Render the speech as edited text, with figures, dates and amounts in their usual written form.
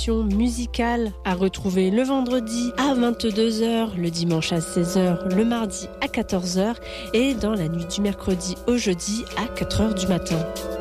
programmation musicale à retrouver le vendredi à 22h, le dimanche à 16h, le mardi à 14h et dans la nuit du mercredi au jeudi à 4h du matin.